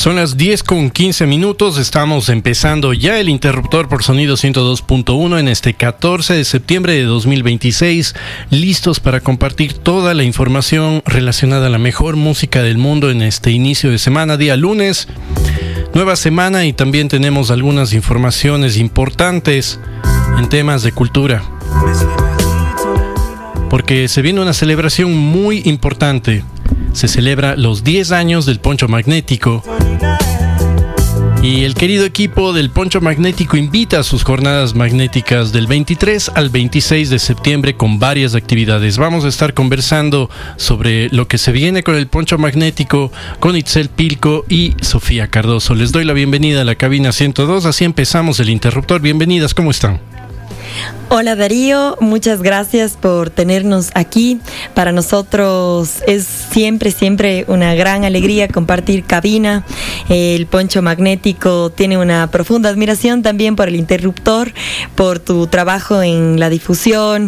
Son las 10:15. Estamos empezando ya el interruptor por sonido 102.1 en este 14 de septiembre de 2026, listos para compartir toda la información relacionada a la mejor música del mundo en este inicio de semana, día lunes, nueva semana, y también tenemos algunas informaciones importantes en temas de cultura, porque se viene una celebración muy importante. Se celebra los 10 años del Poncho Magnético y el querido equipo del Poncho Magnético invita a sus jornadas magnéticas del 23 al 26 de septiembre con varias actividades. Vamos a estar conversando sobre lo que se viene con el Poncho Magnético con Itzel Pilco y Sofía Cardoso. Les doy la bienvenida a la cabina 102, así empezamos el interruptor. Bienvenidas, ¿cómo están? Hola Darío, muchas gracias por tenernos aquí. Para nosotros es siempre una gran alegría compartir cabina. El Poncho Magnético tiene una profunda admiración también por el interruptor, por tu trabajo en la difusión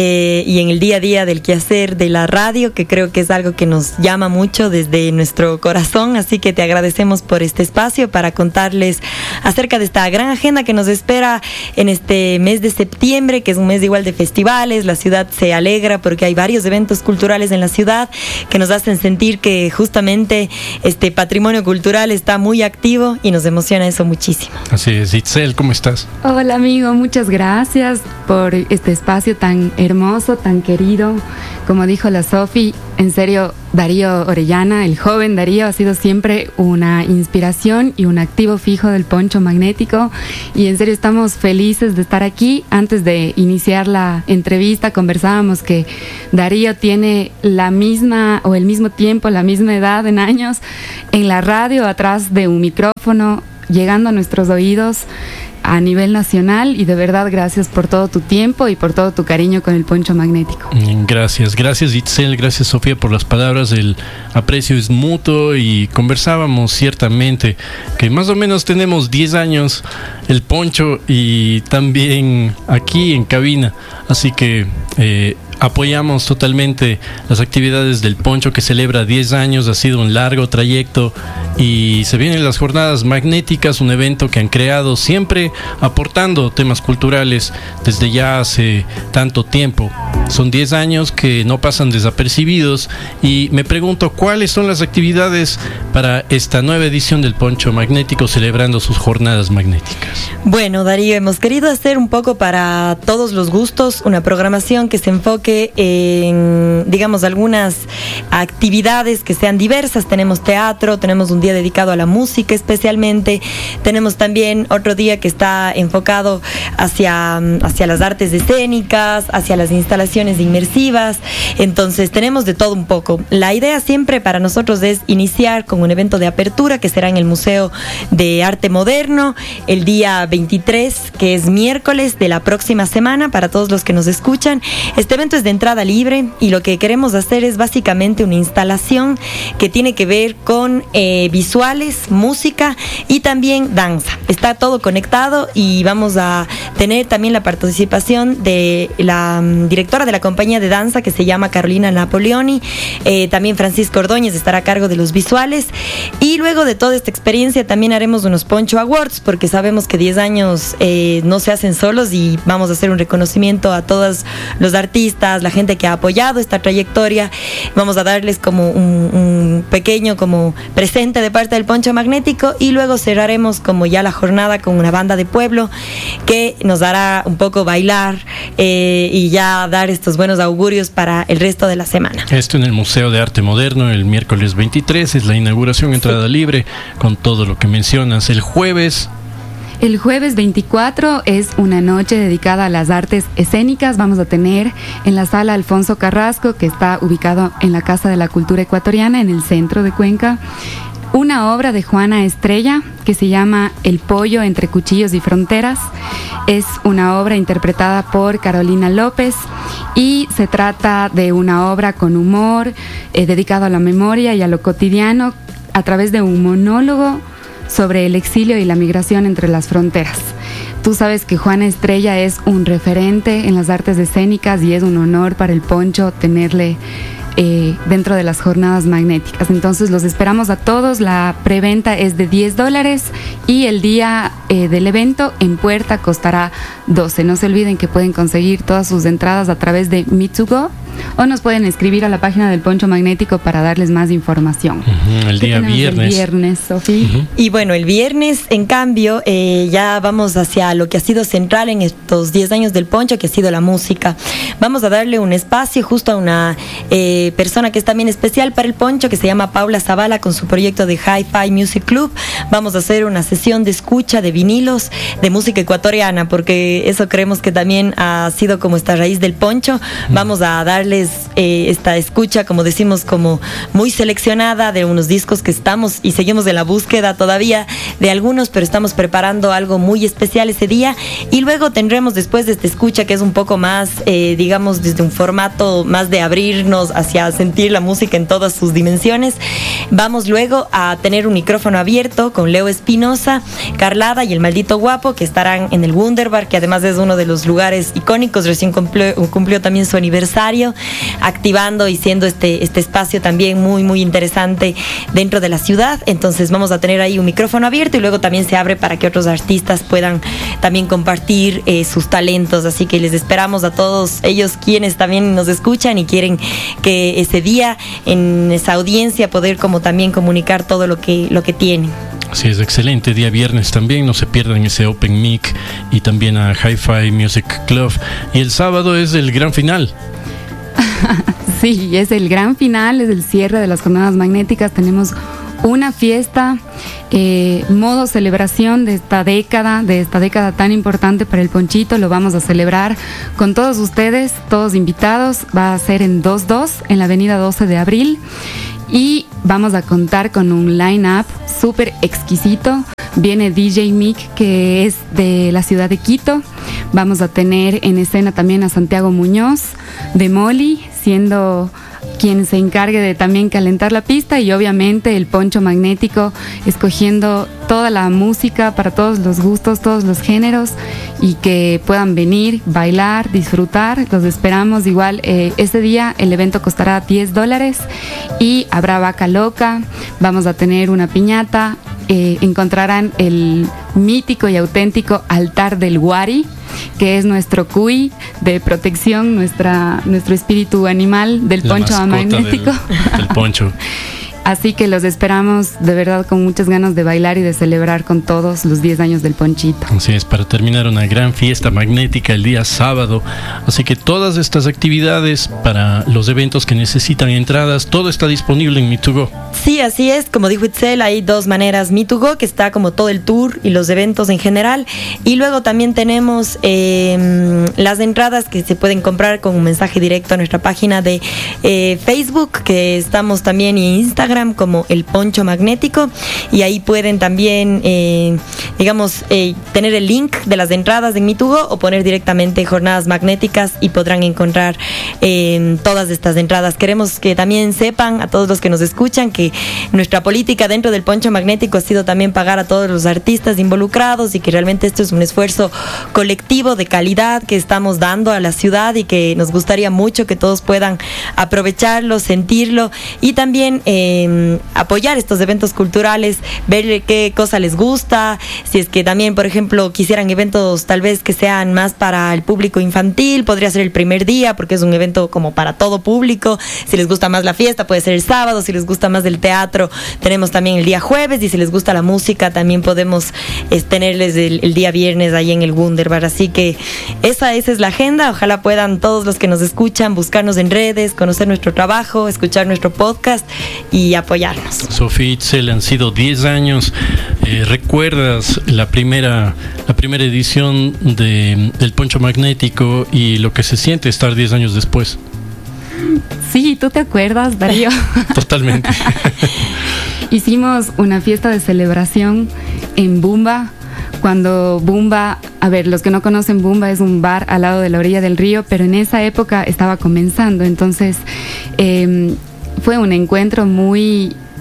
y en el día a día del quehacer de la radio, que creo que es algo que nos llama mucho desde nuestro corazón. Así que te agradecemos por este espacio para contarles acerca de esta gran agenda que nos espera en este mes de septiembre, que es un mes igual de festivales. La ciudad se alegra porque hay varios eventos culturales en la ciudad que nos hacen sentir que justamente este patrimonio cultural está muy activo y nos emociona eso muchísimo. Así es. Itzel, ¿cómo estás? Hola amigo, muchas gracias por este espacio tan hermoso, tan querido. Como dijo la Sofi, en serio, Darío Orellana, el joven Darío, ha sido siempre una inspiración y un activo fijo del Poncho Magnético, y en serio estamos felices de estar aquí. Antes de iniciar la entrevista conversábamos que Darío tiene la misma o el mismo tiempo, la misma edad en años en la radio, atrás de un micrófono, llegando a nuestros oídos a nivel nacional, y de verdad gracias por todo tu tiempo y por todo tu cariño con el Poncho Magnético. Gracias Itzel, gracias Sofía por las palabras. El aprecio es mutuo y conversábamos ciertamente que más o menos tenemos 10 años el Poncho y también aquí en cabina, así que apoyamos totalmente las actividades del Poncho, que celebra 10 años. Ha sido un largo trayecto y se vienen las jornadas magnéticas, un evento que han creado siempre aportando temas culturales desde ya hace tanto tiempo. Son 10 años que no pasan desapercibidos, y me pregunto cuáles son las actividades para esta nueva edición del Poncho Magnético celebrando sus jornadas magnéticas. Bueno, Darío, hemos querido hacer un poco para todos los gustos una programación que se enfoque en, digamos, algunas actividades que sean diversas. Tenemos teatro, tenemos un día dedicado a la música especialmente, tenemos también otro día que está enfocado hacia las artes escénicas, hacia las instalaciones inmersivas. Entonces tenemos de todo un poco. La idea siempre para nosotros es iniciar con un evento de apertura que será en el Museo de Arte Moderno el día 23, que es miércoles de la próxima semana. Para todos los que nos escuchan, este evento es de entrada libre y lo que queremos hacer es básicamente una instalación que tiene que ver con visuales, música y también danza. Está todo conectado y vamos a tener también la participación de la directora de la compañía de danza, que se llama Carolina Napoleoni. También Francisco Ordóñez estará a cargo de los visuales, y luego de toda esta experiencia también haremos unos Poncho Awards, porque sabemos que 10 años no se hacen solos, y vamos a hacer un reconocimiento a todos los artistas, la gente que ha apoyado esta trayectoria. Vamos a darles como un pequeño como presente de parte del Poncho Magnético, y luego cerraremos como ya la jornada con una banda de pueblo que nos hará un poco bailar y ya dar estos buenos augurios para el resto de la semana. Esto en el Museo de Arte Moderno el miércoles 23 es la inauguración, entrada libre, con todo lo que mencionas. El jueves 24 es una noche dedicada a las artes escénicas. Vamos a tener en la sala Alfonso Carrasco, que está ubicado en la Casa de la Cultura Ecuatoriana en el centro de Cuenca, una obra de Juana Estrella que se llama El pollo entre cuchillos y fronteras. Es una obra interpretada por Carolina López y se trata de una obra con humor, dedicado a la memoria y a lo cotidiano, a través de un monólogo sobre el exilio y la migración entre las fronteras. Tú sabes que Juana Estrella es un referente en las artes escénicas y es un honor para el Poncho tenerle dentro de las jornadas magnéticas. Entonces los esperamos a todos. La preventa es de $10 y el día del evento en puerta costará 12. No se olviden que pueden conseguir todas sus entradas a través de Me2Go o nos pueden escribir a la página del Poncho Magnético para darles más información. El día viernes. El viernes, Sofía. Y bueno, el viernes, en cambio, ya vamos hacia lo que ha sido central en estos 10 años del Poncho, que ha sido la música. Vamos a darle un espacio justo a una persona que es también especial para el Poncho, que se llama Paula Zavala, con su proyecto de Hi-Fi Music Club. Vamos a hacer una sesión de escucha de vinilos de música ecuatoriana, porque eso creemos que también ha sido como esta raíz del Poncho. Vamos a darles esta escucha, como decimos, como muy seleccionada de unos discos que estamos y seguimos en la búsqueda todavía de algunos, pero estamos preparando algo muy especial ese día. Y luego tendremos, después de esta escucha, que es un poco más, digamos, desde un formato más de abrirnos hacia sentir la música en todas sus dimensiones, vamos luego a tener un micrófono abierto con Leo Espinosa, Carlada y el Maldito Guapo, que estarán en el Wunderbar, que además es uno de los lugares icónicos. Recién cumplió también su aniversario, activando y siendo este espacio también muy, muy interesante dentro de la ciudad. Entonces vamos a tener ahí un micrófono abierto y luego también se abre para que otros artistas puedan también compartir sus talentos. Así que les esperamos a todos ellos quienes también nos escuchan y quieren que ese día, en esa audiencia, poder como también comunicar todo lo que tienen. Sí, es excelente. Día viernes también, no se pierdan ese Open Mic y también a Hi-Fi Music Club. Y el sábado es el gran final. Sí, es el gran final, es el cierre de las jornadas magnéticas. Tenemos una fiesta, modo celebración de esta década tan importante para el Ponchito. Lo vamos a celebrar con todos ustedes, todos invitados. Va a ser en 22, en la avenida 12 de abril. Y vamos a contar con un line-up súper exquisito. Viene DJ Mick, que es de la ciudad de Quito. Vamos a tener en escena también a Santiago Muñoz, de Molly, siendo quien se encargue de también calentar la pista, y obviamente el Poncho Magnético escogiendo toda la música para todos los gustos, todos los géneros, y que puedan venir, bailar, disfrutar. Los esperamos. Igual ese día el evento costará $10 y habrá vaca loca, vamos a tener una piñata, encontrarán el mítico y auténtico altar del Guari, que es nuestro cuy de protección, nuestro espíritu animal del Poncho Magnético. Del Poncho. Así que los esperamos de verdad con muchas ganas de bailar y de celebrar con todos los 10 años del Ponchito. Así es, para terminar una gran fiesta magnética el día sábado. Así que todas estas actividades para los eventos que necesitan entradas, todo está disponible en Me2Go. Sí, así es. Como dijo Itzel, hay dos maneras. Me2Go, que está como todo el tour y los eventos en general. Y luego también tenemos las entradas que se pueden comprar con un mensaje directo a nuestra página de Facebook, que estamos también en Instagram como el Poncho Magnético, y ahí pueden también tener el link de las entradas en Me2Go o poner directamente jornadas magnéticas y podrán encontrar todas estas entradas. Queremos que también sepan, a todos los que nos escuchan, que nuestra política dentro del Poncho Magnético ha sido también pagar a todos los artistas involucrados, y que realmente esto es un esfuerzo colectivo de calidad que estamos dando a la ciudad, y que nos gustaría mucho que todos puedan aprovecharlo, sentirlo, y también apoyar estos eventos culturales, ver qué cosa les gusta. Si es que también, por ejemplo, quisieran eventos tal vez que sean más para el público infantil, podría ser el primer día, porque es un evento como para todo público. Si les gusta más la fiesta, puede ser el sábado. Si les gusta más el teatro, tenemos también el día jueves, y si les gusta la música, también podemos tenerles el día viernes ahí en el Wunderbar. Así que esa es la agenda. Ojalá puedan todos los que nos escuchan buscarnos en redes, conocer nuestro trabajo, escuchar nuestro podcast y apoyarnos. Sofía, Itzel, han sido 10 años. ¿Recuerdas la primera edición del Poncho Magnético y lo que se siente estar 10 años después? Sí, ¿tú te acuerdas, Darío? Totalmente. Hicimos una fiesta de celebración en Bumba. Cuando Bumba, a ver, los que no conocen, Bumba es un bar al lado de la orilla del río, pero en esa época estaba comenzando. Entonces fue un encuentro muy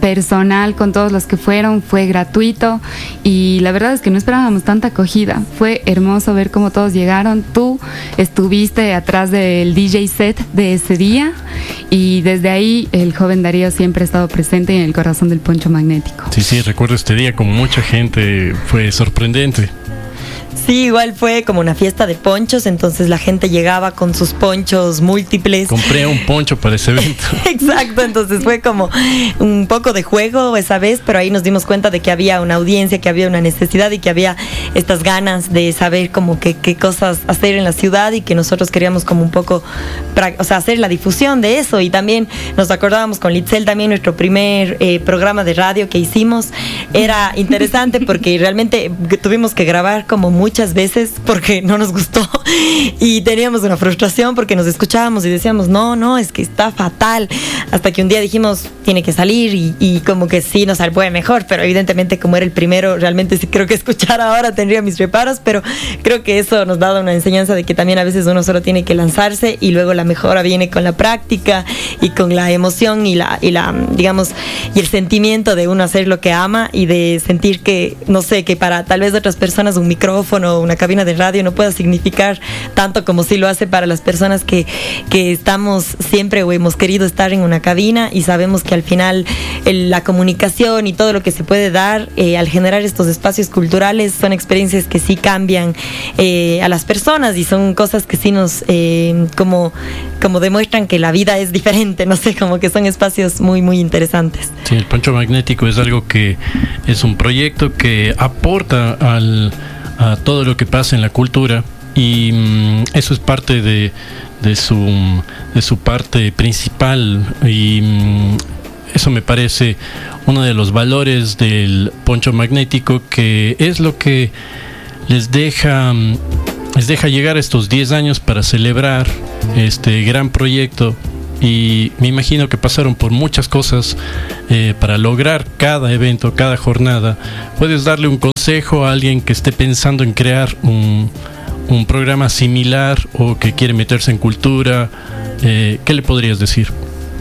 personal con todos los que fueron, fue gratuito y la verdad es que no esperábamos tanta acogida. Fue hermoso ver cómo todos llegaron. Tú estuviste atrás del DJ set de ese día y desde ahí el joven Darío siempre ha estado presente en el corazón del Poncho Magnético. Sí, recuerdo este día con mucha gente, fue sorprendente. Sí, igual fue como una fiesta de ponchos, entonces la gente llegaba con sus ponchos múltiples. Compré un poncho para ese evento. Exacto, entonces fue como un poco de juego esa vez, pero ahí nos dimos cuenta de que había una audiencia, que había una necesidad y que había estas ganas de saber como qué cosas hacer en la ciudad y que nosotros queríamos como un poco, hacer la difusión de eso. Y también nos acordábamos con Litzel, también nuestro primer programa de radio que hicimos era interesante porque realmente tuvimos que grabar como muchas veces porque no nos gustó y teníamos una frustración porque nos escuchábamos y decíamos no, es que está fatal, hasta que un día dijimos tiene que salir y como que sí nos puede mejor, pero evidentemente como era el primero, realmente sí creo que escuchar ahora tendría mis reparos, pero creo que eso nos da una enseñanza de que también a veces uno solo tiene que lanzarse y luego la mejora viene con la práctica y con la emoción y la digamos, y el sentimiento de uno hacer lo que ama y de sentir que, no sé, que para tal vez otras personas un micrófono o una cabina de radio no pueda significar tanto como sí lo hace para las personas que estamos siempre o hemos querido estar en una cabina y sabemos que al final la comunicación y todo lo que se puede dar al generar estos espacios culturales son experiencias que sí cambian a las personas y son cosas que sí nos como demuestran que la vida es diferente, no sé, como que son espacios muy, muy interesantes. Sí, el Poncho Magnético es algo que es un proyecto que aporta a todo lo que pasa en la cultura y eso es parte de su parte principal y eso me parece uno de los valores del Poncho Magnético, que es lo que les deja llegar a estos 10 años para celebrar este gran proyecto. Y me imagino que pasaron por muchas cosas para lograr cada evento, cada jornada. ¿Puedes darle un consejo a alguien que esté pensando en crear un programa similar o que quiere meterse en cultura? ¿Qué le podrías decir?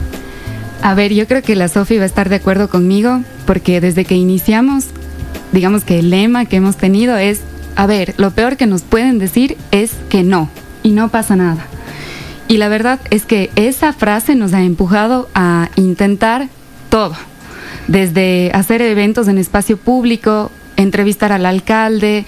A ver, yo creo que la Sofi va a estar de acuerdo conmigo porque desde que iniciamos, digamos que el lema que hemos tenido es, a ver, lo peor que nos pueden decir es que no, y no pasa nada. Y la verdad es que esa frase nos ha empujado a intentar todo, desde hacer eventos en espacio público, entrevistar al alcalde,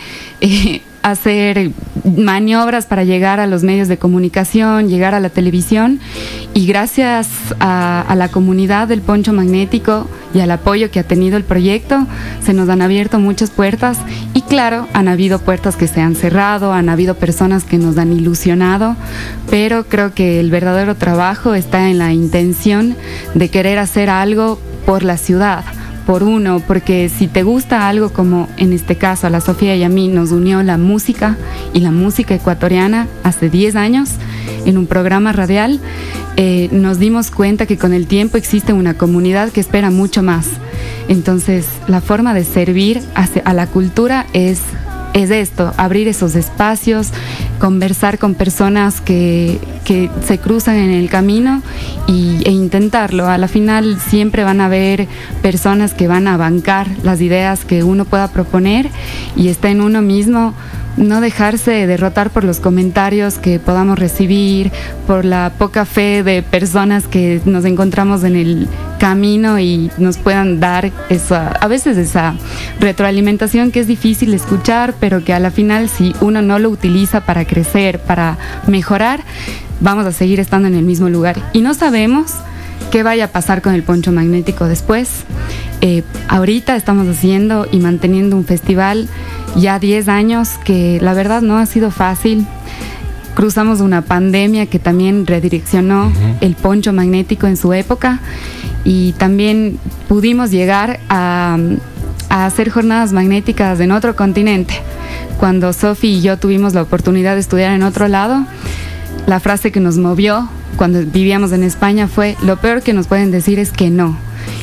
hacer maniobras para llegar a los medios de comunicación, llegar a la televisión, y gracias a la comunidad del Poncho Magnético y al apoyo que ha tenido el proyecto, se nos han abierto muchas puertas y claro, han habido puertas que se han cerrado, han habido personas que nos han ilusionado, pero creo que el verdadero trabajo está en la intención de querer hacer algo por la ciudad, por uno, porque si te gusta algo como en este caso a la Sofía y a mí nos unió la música y la música ecuatoriana hace 10 años en un programa radial, nos dimos cuenta que con el tiempo existe una comunidad que espera mucho más. Entonces la forma de servir a la cultura es esto, abrir esos espacios, conversar con personas que se cruzan en el camino e intentarlo. A la final siempre van a haber personas que van a bancar las ideas que uno pueda proponer y está en uno mismo no dejarse derrotar por los comentarios que podamos recibir, por la poca fe de personas que nos encontramos en el camino y nos puedan dar a veces esa retroalimentación que es difícil escuchar, pero que a la final si uno no lo utiliza para crecer, para mejorar, vamos a seguir estando en el mismo lugar. Y no sabemos qué vaya a pasar con el Poncho Magnético después. Ahorita estamos haciendo y manteniendo un festival ya 10 años que la verdad no ha sido fácil. Cruzamos una pandemia que también redireccionó el Poncho Magnético en su época y también pudimos llegar a hacer jornadas magnéticas en otro continente. Cuando Sofi y yo tuvimos la oportunidad de estudiar en otro lado, la frase que nos movió cuando vivíamos en España fue: lo peor que nos pueden decir es que no.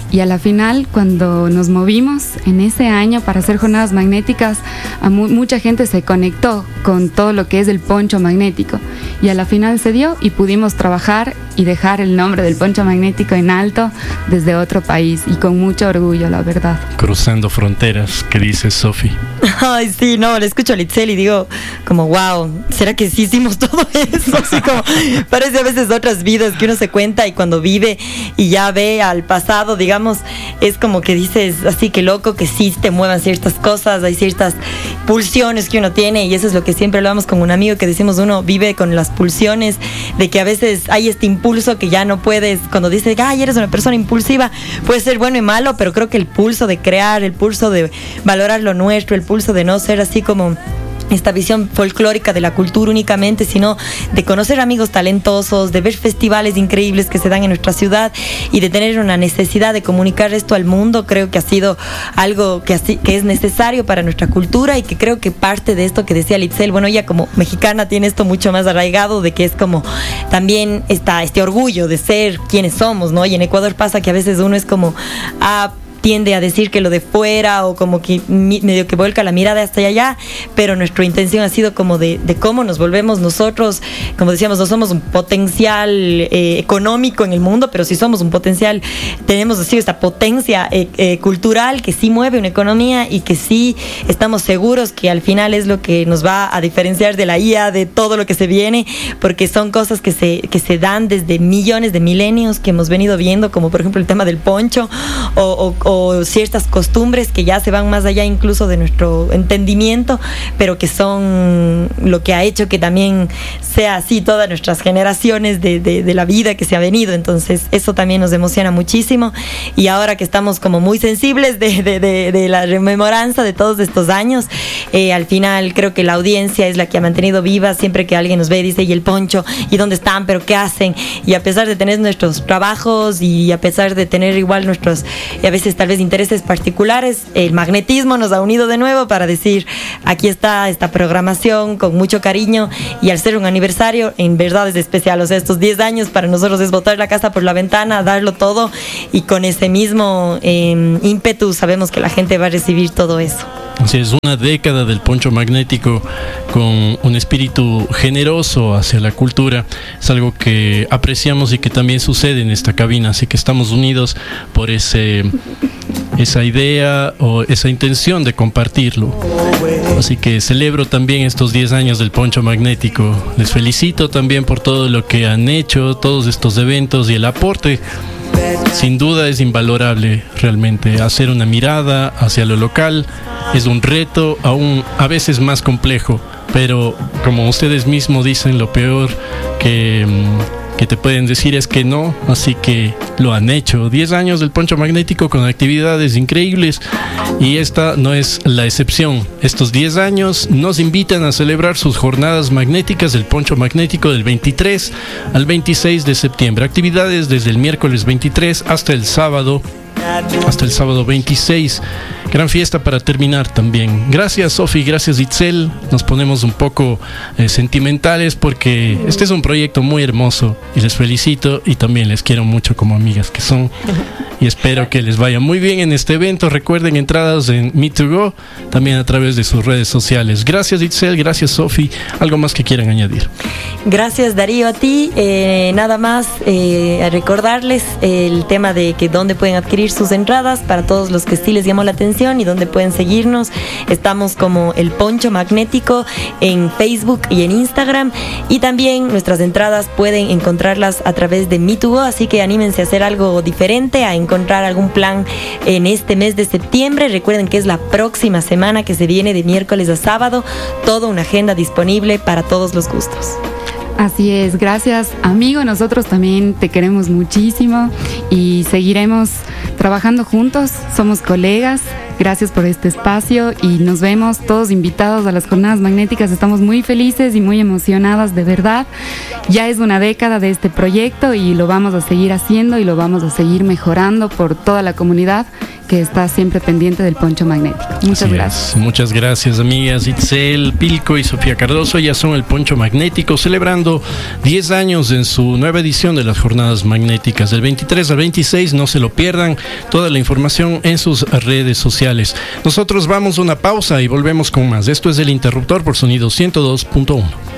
Y a la final, cuando nos movimos en ese año para hacer jornadas magnéticas, mucha gente se conectó con todo lo que es el poncho magnético. Y a la final se dio y pudimos trabajar y dejar el nombre del poncho magnético en alto desde otro país, y con mucho orgullo, la verdad. Cruzando fronteras, ¿qué dices, Sofi? Ay, sí, no, le escucho a Litzel y digo como, wow, ¿será que sí hicimos todo eso? Así como, parece a veces otras vidas que uno se cuenta, y cuando vive y ya ve al pasado, digamos, es como que dices, así que loco que sí te muevan ciertas cosas, hay ciertas pulsiones que uno tiene, y eso es lo que siempre hablamos con un amigo, que decimos, uno vive con las pulsiones, de que a veces hay este impulso que ya no puedes, cuando dices, ay, eres una persona impulsiva, puede ser bueno y malo, pero creo que el pulso de crear, el pulso de valorar lo nuestro, el pulso de no ser así como esta visión folclórica de la cultura únicamente, sino de conocer amigos talentosos, de ver festivales increíbles que se dan en nuestra ciudad y de tener una necesidad de comunicar esto al mundo. Creo que ha sido algo que es necesario para nuestra cultura, y que creo que parte de esto que decía Litzel, bueno, ella como mexicana tiene esto mucho más arraigado, de que es como también está este orgullo de ser quienes somos, ¿no? Y en Ecuador pasa que a veces uno es como tiende a decir que lo de fuera, o como que medio que vuelca la mirada hasta allá, pero nuestra intención ha sido como de cómo nos volvemos nosotros, como decíamos, no somos un potencial económico en el mundo, pero sí somos un potencial, tenemos así esta potencia cultural que sí mueve una economía, y que sí estamos seguros que al final es lo que nos va a diferenciar de la IA, de todo lo que se viene, porque son cosas que se dan desde millones de milenios que hemos venido viendo, como por ejemplo el tema del poncho, o ciertas costumbres que ya se van más allá incluso de nuestro entendimiento, pero que son lo que ha hecho que también sea así todas nuestras generaciones de la vida que se ha venido. Entonces eso también nos emociona muchísimo, y ahora que estamos como muy sensibles de la rememoranza de todos estos años, al final creo que la audiencia es la que ha mantenido viva. Siempre que alguien nos ve dice, ¿y el poncho? ¿Y dónde están? ¿Pero qué hacen? Y a pesar de tener nuestros trabajos, y a pesar de tener igual nuestros, y a veces tal vez intereses particulares, el magnetismo nos ha unido de nuevo para decir, aquí está esta programación con mucho cariño, y al ser un aniversario en verdad es especial. O sea, estos 10 años para nosotros es botar la casa por la ventana, darlo todo, y con ese mismo ímpetu sabemos que la gente va a recibir todo eso. Así es, una década del poncho magnético con un espíritu generoso hacia la cultura. Es algo que apreciamos y que también sucede en esta cabina, así que estamos unidos por esa idea o esa intención de compartirlo. Así que celebro también estos 10 años del poncho magnético. Les felicito también por todo lo que han hecho, todos estos eventos, y el aporte sin duda es invalorable. Realmente hacer una mirada hacia lo local es un reto aún a veces más complejo, pero como ustedes mismos dicen, lo peor que te pueden decir es que no, así que lo han hecho. 10 años del poncho magnético con actividades increíbles, y esta no es la excepción. Estos 10 años nos invitan a celebrar sus jornadas magnéticas del poncho magnético del 23 al 26 de septiembre. Actividades desde el miércoles 23 hasta el sábado 26. Gran fiesta para terminar también. Gracias, Sofi, gracias, Itzel. Nos ponemos un poco sentimentales porque este es un proyecto muy hermoso, y les felicito, y también les quiero mucho como amigas que son, y espero que les vaya muy bien en este evento. Recuerden, entradas en Me2Go, también a través de sus redes sociales. Gracias, Itzel, gracias, Sofi. ¿Algo más que quieran añadir? Gracias, Darío, a ti. Nada más a recordarles el tema de que dónde pueden adquirir sus entradas para todos los que sí les llamó la atención, y dónde pueden seguirnos. Estamos como El Poncho Magnético en Facebook y en Instagram, y también nuestras entradas pueden encontrarlas a través de Me2Go, así que anímense a hacer algo diferente, a encontrar algún plan en este mes de septiembre. Recuerden que es la próxima semana que se viene, de miércoles a sábado, toda una agenda disponible para todos los gustos. Así es, gracias, amigo. Nosotros también te queremos muchísimo y seguiremos trabajando juntos. Somos colegas. Gracias por este espacio y nos vemos todos invitados a las jornadas magnéticas. Estamos muy felices y muy emocionadas, de verdad. Ya es una década de este proyecto y lo vamos a seguir haciendo y lo vamos a seguir mejorando por toda la comunidad que está siempre pendiente del poncho magnético. Muchas gracias. Muchas gracias, amigas Itzel Pilco y Sofía Cardoso. Ya son el poncho magnético, celebrando 10 años en su nueva edición de las jornadas magnéticas. Del 23 al 26, no se lo pierdan. Toda la información en sus redes sociales. Nosotros vamos a una pausa y volvemos con más. Esto es El Interruptor por Sonido 102.1.